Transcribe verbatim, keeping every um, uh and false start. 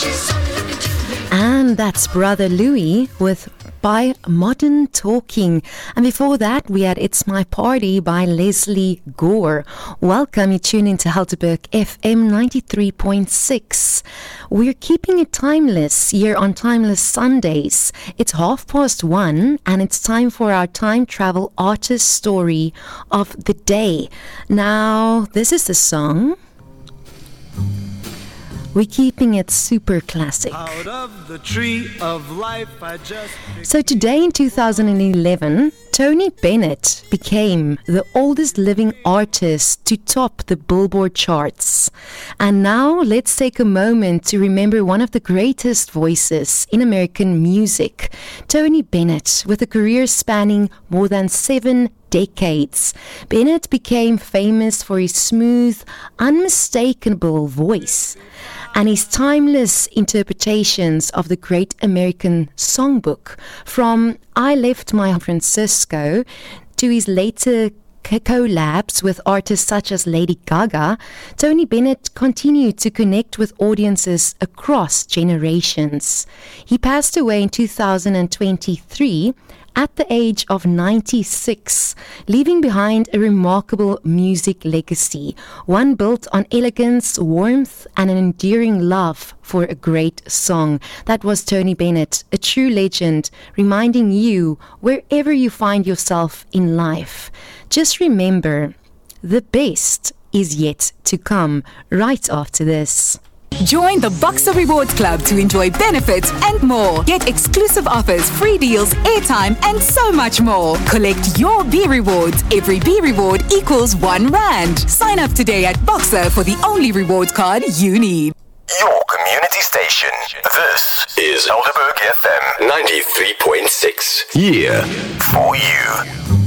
And that's Brother Louie with By Modern Talking. And before that, we had It's My Party by Leslie Gore. Welcome, you tune into Helderberg F M ninety-three point six. We're keeping it timeless here on Timeless Sundays. It's half past one, and it's time for our time travel artist story of the day. Now, this is the song. We're keeping it super classic. Out of the tree of life, I just... So today in two thousand eleven, Tony Bennett became the oldest living artist to top the Billboard charts. And now let's take a moment to remember one of the greatest voices in American music, Tony Bennett, with a career spanning more than seven decades. Bennett became famous for his smooth, unmistakable voice and his timeless interpretations of the great American songbook. From I Left My San Francisco to his later collabs with artists such as Lady Gaga, Tony Bennett continued to connect with audiences across generations. He passed away in two thousand twenty-three at the age of ninety-six, leaving behind a remarkable music legacy, one built on elegance, warmth, and an enduring love for a great song. That was Tony Bennett, a true legend, reminding you, wherever you find yourself in life, just remember, the best is yet to come. Right after this. Join the Boxer Rewards Club to enjoy benefits and more. Get exclusive offers, free deals, airtime, and so much more. Collect your B rewards. Every B reward equals one rand. Sign up today at Boxer for the only rewards card you need. Your community station. This is Helderberg F M ninety-three point six. Here for you.